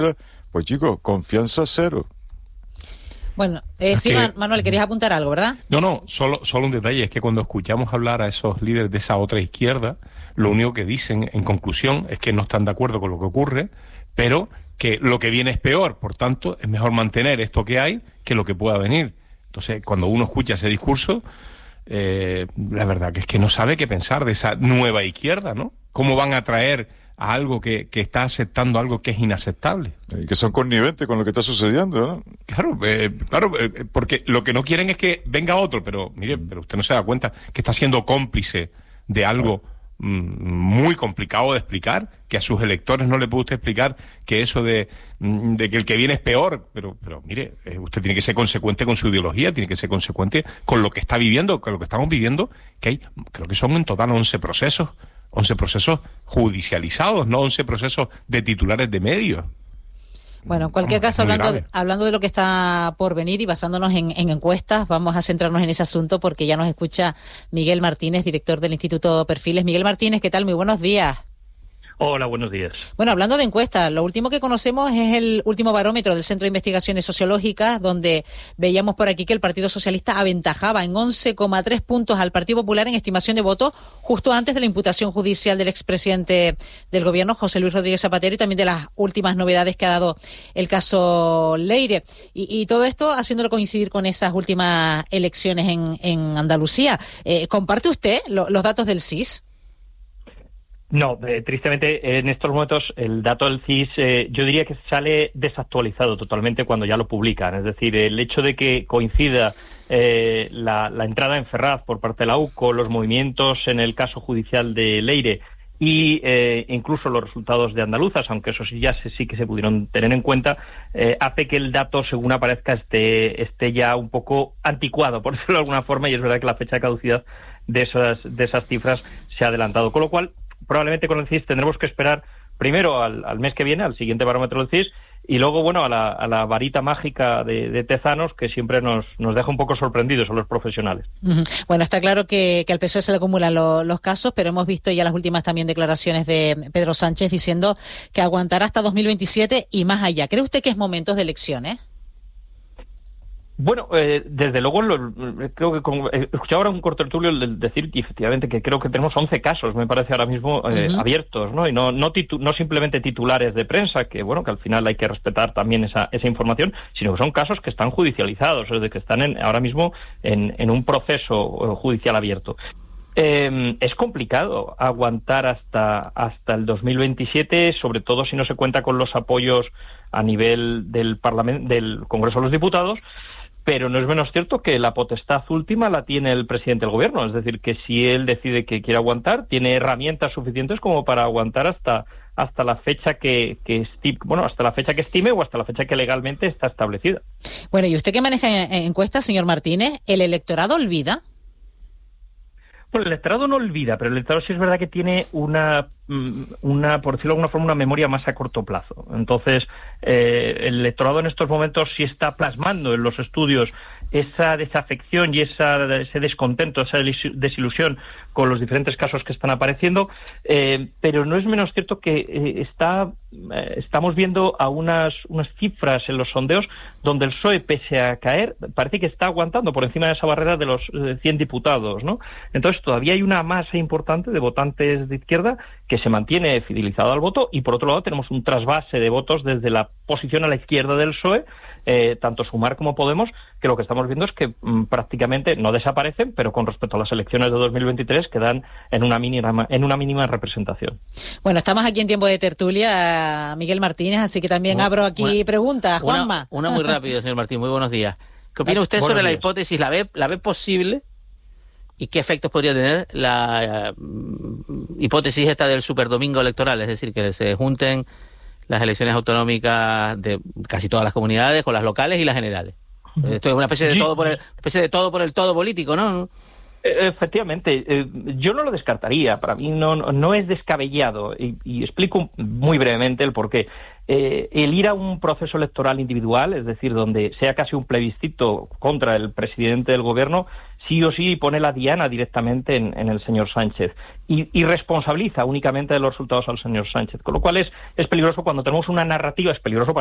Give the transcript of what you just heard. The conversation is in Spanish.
pues chicos, confianza cero. Bueno, sí, Manuel, querías apuntar algo, ¿verdad? No, solo un detalle, es que cuando escuchamos hablar a esos líderes de esa otra izquierda, lo único que dicen, en conclusión, es que no están de acuerdo con lo que ocurre, pero que lo que viene es peor, por tanto, es mejor mantener esto que hay que lo que pueda venir. Entonces, cuando uno escucha ese discurso, la verdad que es que no sabe qué pensar de esa nueva izquierda, ¿no? ¿Cómo van a traer a algo que está aceptando algo que es inaceptable? Y que son conniventes con lo que está sucediendo, ¿no? Claro, porque lo que no quieren es que venga otro, pero mire, pero usted no se da cuenta que está siendo cómplice de algo muy complicado de explicar, que a sus electores no le puede usted explicar que eso de que el que viene es peor, pero mire, usted tiene que ser consecuente con su ideología, tiene que ser consecuente con lo que está viviendo, con lo que estamos viviendo, que hay, creo que son en total 11 procesos judicializados, no 11 procesos de titulares de medios. Bueno, en cualquier caso, hablando de lo que está por venir y basándonos en encuestas, vamos a centrarnos en ese asunto porque ya nos escucha Miguel Martínez, director del Instituto Perfiles. Miguel Martínez, ¿qué tal? Muy buenos días. Hola, buenos días. Bueno, hablando de encuestas, lo último que conocemos es el último barómetro del Centro de Investigaciones Sociológicas, donde veíamos por aquí que el Partido Socialista aventajaba en 11,3 puntos al Partido Popular en estimación de votos, justo antes de la imputación judicial del expresidente del Gobierno, José Luis Rodríguez Zapatero, y también de las últimas novedades que ha dado el caso Leire. Y todo esto haciéndolo coincidir con esas últimas elecciones en Andalucía. ¿Comparte usted los datos del CIS? No, tristemente en estos momentos el dato del CIS yo diría que sale desactualizado totalmente cuando ya lo publican. Es decir, el hecho de que coincida la entrada en Ferraz por parte de la UCO, los movimientos en el caso judicial de Leire y incluso los resultados de andaluzas, aunque eso sí que se pudieron tener en cuenta, hace que el dato, según aparezca, esté ya un poco anticuado, por decirlo de alguna forma, y es verdad que la fecha de caducidad de esas cifras se ha adelantado. Con lo cual, probablemente con el CIS tendremos que esperar primero al mes que viene, al siguiente barómetro del CIS, y luego, bueno, a la varita mágica de Tezanos, que siempre nos deja un poco sorprendidos a los profesionales. Bueno, está claro que al PSOE se le acumulan los casos, pero hemos visto ya las últimas también declaraciones de Pedro Sánchez diciendo que aguantará hasta 2027 y más allá. ¿Cree usted que es momentos de elecciones? Bueno, desde luego, creo que escuché ahora un contertulio decir que efectivamente que creo que tenemos 11 casos, me parece ahora mismo, abiertos, ¿no? Y no simplemente titulares de prensa, que bueno, que al final hay que respetar también esa información, sino que son casos que están judicializados, es decir, que están ahora mismo en un proceso judicial abierto. Es complicado aguantar hasta el 2027, sobre todo si no se cuenta con los apoyos a nivel del Parlamento, del Congreso de los Diputados. Pero no es menos cierto que la potestad última la tiene el presidente del gobierno, es decir, que si él decide que quiere aguantar, tiene herramientas suficientes como para aguantar hasta la fecha que estime o hasta la fecha que legalmente está establecida. Bueno, y usted que maneja encuestas, señor Martínez, ¿el electorado olvida? Bueno, el electorado no olvida, pero el electorado sí es verdad que tiene una por decirlo de alguna forma, una memoria más a corto plazo. Entonces, el electorado en estos momentos sí está plasmando en los estudios esa desafección y ese descontento, esa desilusión con los diferentes casos que están apareciendo, pero no es menos cierto que estamos viendo a unas cifras en los sondeos donde el PSOE, pese a caer, parece que está aguantando por encima de esa barrera de los 100 diputados, ¿no? Entonces todavía hay una masa importante de votantes de izquierda que se mantiene fidelizado al voto, y por otro lado tenemos un trasvase de votos desde la posición a la izquierda del PSOE, tanto Sumar como Podemos, que lo que estamos viendo es que prácticamente no desaparecen, pero con respecto a las elecciones de 2023 quedan en una mínima representación. Bueno, estamos aquí en tiempo de tertulia, Miguel Martínez, así que también abro aquí preguntas. Juanma. Una muy rápida, señor Martín, muy buenos días. ¿Qué opina usted sobre la hipótesis? ¿La ve posible? ¿Y qué efectos podría tener la hipótesis esta del superdomingo electoral? Es decir, que se junten las elecciones autonómicas de casi todas las comunidades con las locales y las generales. Esto es una especie de todo por el todo político, ¿no? Efectivamente, yo no lo descartaría. Para mí no es descabellado y explico muy brevemente el porqué. El ir a un proceso electoral individual, es decir, donde sea casi un plebiscito contra el presidente del gobierno, sí o sí pone la diana directamente en el señor Sánchez y responsabiliza únicamente de los resultados al señor Sánchez, con lo cual es peligroso. Cuando tenemos una narrativa, es peligroso